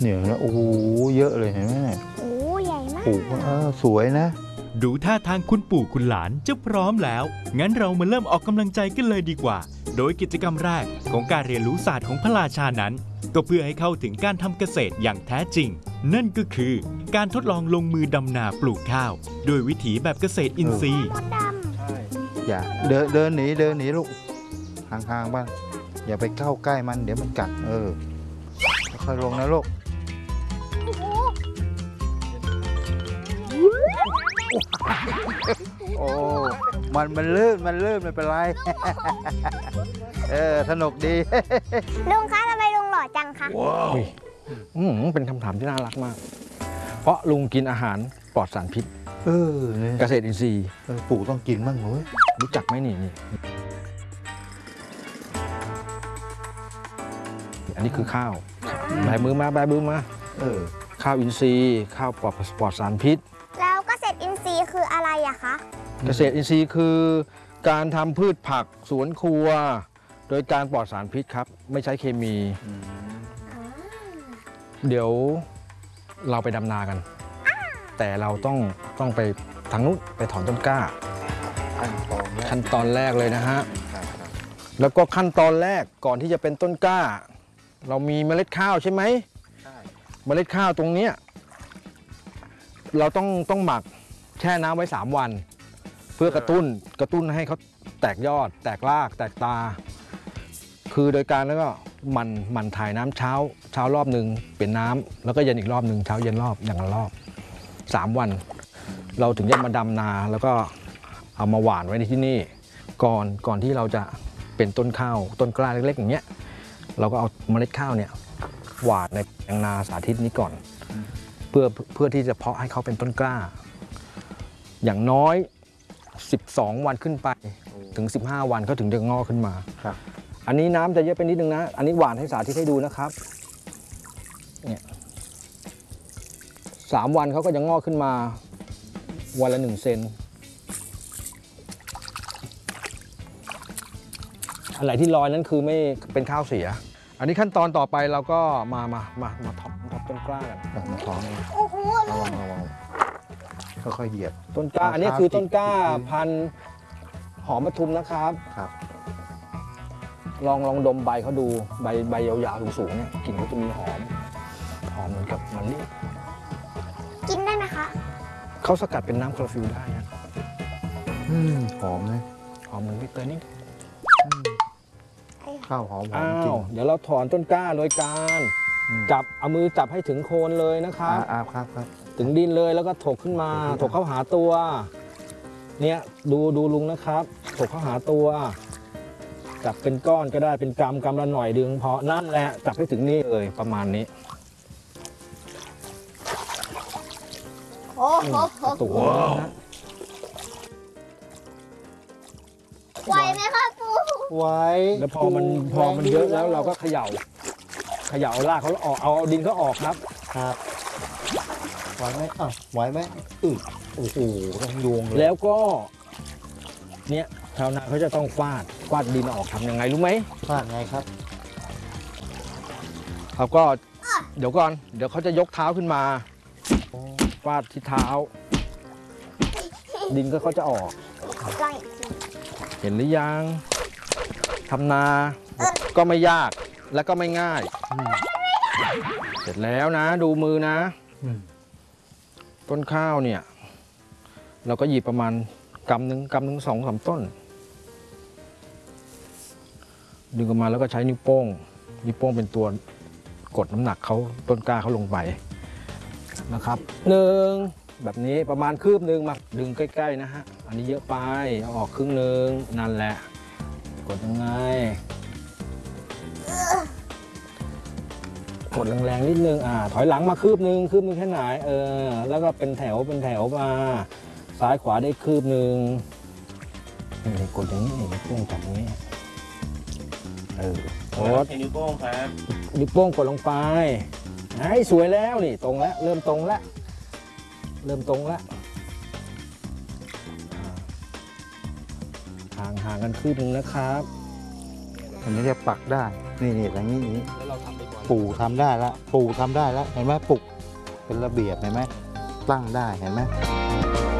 เนี่ยนะโอ้โหเยอะเลยเห็นไหมเนี่ยโอ้ใหญ่มากปลูกสวยนะดูท่าทางคุณปู่คุณหลานจะพร้อมแล้ว งั้นเรามาเริ่มออกกำลังใจกันเลยดีกว่า โดยกิจกรรมแรกของการเรียนรู้ศาสตร์ของพระราชานั้น ก็เพื่อให้เข้าถึงการทำเกษตรอย่างแท้จริง นั่นก็คือการทดลองลงมือดำนาปลูกข้าว โดยวิถีแบบเกษตรอินทรีย์มดดอย่าเดินหนีลูกห่างๆบ้างอย่าไปเข้าใกล้มันเดี๋ยวมันกัดค่อยๆลงนะลูกำโอ้โหโอ้มันลื่นไม่เป็นไร สนุกดีลุงคะทำไมลุงหล่อจังคะเป็นคำถามที่น่ารักมาก เพราะลุงกินอาหารปลอดสารพิษเนี่ยเกษตรอินทรีย์ปู่ต้องกินบ้างเว้ยรู้จักไหมนี่อันนี้คือข้าวแบมือมาข้าวอินทรีย์ข้าวปลอดสารพิษแล้วเกษตรอินทรีย์คืออะไรอะคะเกษตรอินทรีย์คือการทำพืชผักสวนครัว โดยการปลอดสารพิษครับไม่ใช้เคมี เดี๋ยวเราไปดำนากัน แต่เราต้องไปทางนู้นไปถอนต้นกล้าขั้นตอนแรกเลยนะฮะแล้วก็ขั้นตอนแรกก่อนที่จะเป็นต้นกล้า เรามีเมล็ดข้าวใช่ไหมเมล็ดข้าวตรงเนี้ยเราต้องหมักแช่น้ำไว้3 วัน เพื่อกระตุ้นให้เขาแตกยอด แตกรากแตกตา คือโดยการแล้วก็มันถ่ายน้ำเช้ารอบหนึ่งเป็นน้ำแล้วก็เย็นอีกรอบหนึ่งเช้าเย็นรอบอย่างละรอบ3 วัน เราถึงจะมาดำนาแล้วก็เอามาหว่านไว้ในที่นี่ก่อนที่เราจะเป็นต้นข้าวต้นกล้าเล็กๆอย่างเงี้ยเราก็เอาเมล็ดข้าวเนี่ยหว่านในแปลงนาสาธิตนี้ก่อนเพื่อที่จะเพาะให้เขาเป็นต้นกล้า อย่างน้อย12 วันขึ้นไปถึง15 วันเขาถึงจะงอกขึ้นมาอันนี้น้ำจะเยอะไปนิดนึงนะอันนี้หว่านให้สาธิตให้ดูนะครับเนี่ย3 วันเขาก็จะงอกขึ้นมาวันละ1 เซนอันไหนที่ลอยนั้นคือไม่เป็นข้าวเสียอันนี้ขั้นตอนต่อไปเราก็มาท็อปต้นกล้ากันมาถอนโอ้โหระวังค่อยๆเหยียบต้นกล้าอันนี้คือต้นกล้าพันธุ์หอมปทุมนะครับ ลองดมใบเขาดูใบยาวๆสูงๆเนี่ยกลิ่นเขาจะมีหอมเหมือนกับมันนี่กินได้ไหมคะเขาสกัดเป็นน้ำคลอโรฟิลได้นะหอมเลยหอมเหมือนใบเตยนี่ข้าวหอมจริอ้าง วเดี๋ยวเราถอนต้นกล้าโดยการเอามือจับให้ถึงโคนเลยนะครับครับถึงดินเลยแล้วก็ถกขึ้นมาถกเข้าหาตัวเนี่ยดูลุงนะครับถกเข้าหาตัวจับเป็นก้อนก็ได้เป็นกำละหน่อยดึงพอนั่นแหละจับให้ถึงนี่เลยประมาณนี้โอ้โหตัวนะไหวไหมคะปูไว้แล้วพอมันเยอะแล้วเราก็เขย่ารากเขาออกเอาดินเขาออกครับไหวไหมไหวไหมโอ้โหต้องโยงเลยแล้วก็เนี่ยชาวนาเขาจะต้องฟาดดินออกทำยังไงรู้ไหมพลาดไงครับเขาก็เดี๋ยวเขาจะยกเท้าขึ้นมาฟาดที่เท้า ดินก็เขาจะออกลองอีกทีเห็นหรือยังทำนาก็ไม่ยากและก็ไม่ง่ายเสร็จแล้วนะดูมือนะต้นข้าวเนี่ยเราก็หยิบประมาณกำหนึ่ง2-3 ต้นดึงออกมาแล้วก็ใช้นิ้วโป้งเป็นตัวกดน้ำหนักเขาต้นกล้าเขาลงไปนะครับแบบนี้ประมาณคืบหนึ่งมาดึงใกล้ๆนะฮะอันนี้เยอะไปเอาออกครึ่งหนึ่งนั่นแหละกดยังไงกดแรงๆนิดนึงถอยหลังมาคืบหนึ่งแค่ไหนแล้วก็เป็นแถวมาซ้ายขวาได้คืบหนึ่งนี่กดอย่างนี้นิ้วโป้งจับอย่างนี้กดนิ้วโป้งครับนิ้วโป้งกดลงไปสวยแล้วนี่ตรงแล้วเริ่มตรงแล้วห่างกันคืบหนึ่งนะครับอันนี้จะปักได้นี่อย่างนี้แล้วเราทำไปบ่อยปู่ทำได้แล้วปู่ทำได้แล้วเห็นไหมปลุกเป็นระเบียบเห็นไหมตั้งได้เห็นไหม